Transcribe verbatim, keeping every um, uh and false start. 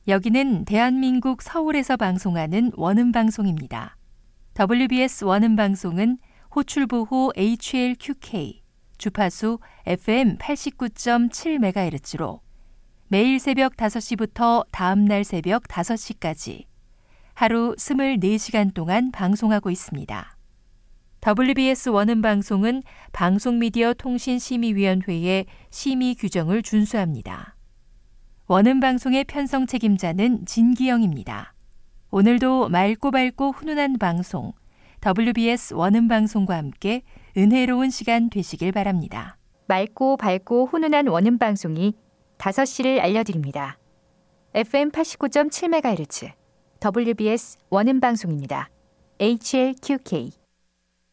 여기는 대한민국 서울에서 방송하는 원음방송입니다. 더블유비에스 원음방송은 호출보호 에이치엘큐케이, 주파수 에프엠 팔십구 점 칠 메가헤르츠로 매일 새벽 다섯 시부터 다음날 새벽 다섯 시까지 하루 이십사 시간 동안 방송하고 있습니다. 더블유비에스 원음방송은 방송미디어통신심의위원회의 심의 규정을 준수합니다. 원음방송의 편성 책임자는 진기영입니다. 오늘도 맑고 밝고 훈훈한 방송, 더블유비에스 원음방송과 함께 은혜로운 시간 되시길 바랍니다. 맑고 밝고 훈훈한 원음방송이 다섯 시를 알려드립니다. 에프엠 팔십구 점 칠 메가헤르츠 더블유비에스 원음방송입니다. 에이치엘큐케이